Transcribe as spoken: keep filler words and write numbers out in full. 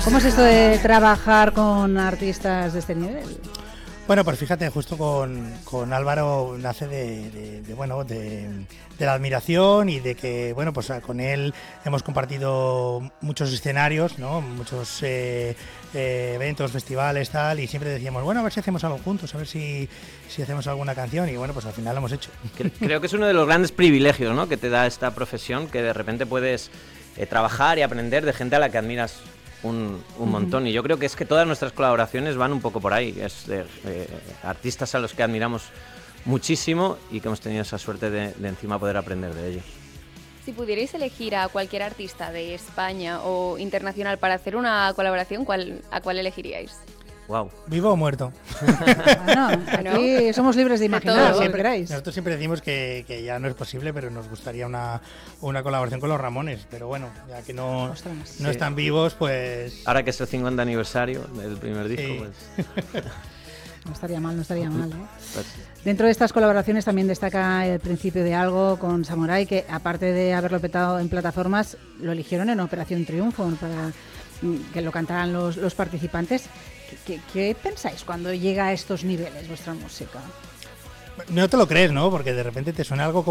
¿Cómo es esto de trabajar con artistas de este nivel? Bueno, pues fíjate, justo con, con Álvaro nace de, de, de bueno, de, de la admiración y de que, bueno, pues con él hemos compartido muchos escenarios, ¿no? Muchos eh, eh, eventos, festivales, tal, y siempre decíamos, bueno, a ver si hacemos algo juntos, a ver si, si hacemos alguna canción, y bueno, pues al final lo hemos hecho. Creo que es uno de los grandes privilegios, ¿no?, que te da esta profesión, que de repente puedes eh, trabajar y aprender de gente a la que admiras un, un montón. Uh-huh. Y yo creo que es que todas nuestras colaboraciones van un poco por ahí. Es de eh, artistas a los que admiramos muchísimo y que hemos tenido esa suerte de, de encima poder aprender de ellos. Si pudierais elegir a cualquier artista de España o internacional para hacer una colaboración, ¿cuál, ¿a cuál elegiríais? Wow. ¿Vivo o muerto? Bueno, aquí somos libres de imaginar, si queráis. Nosotros siempre decimos que, que ya no es posible, pero nos gustaría una, una colaboración con los Ramones. Pero bueno, ya que no, no sí. están vivos, pues... Ahora que es el cincuenta aniversario del primer disco, sí. pues... No estaría mal, no estaría mal, ¿eh? Pues... Dentro de estas colaboraciones también destaca El principio de algo con Samurai, que aparte de haberlo petado en plataformas, lo eligieron en Operación Triunfo para que lo cantaran los, los participantes. ¿Qué, ¿Qué pensáis cuando llega a estos niveles vuestra música? No te lo crees, ¿no? Porque de repente te suena algo como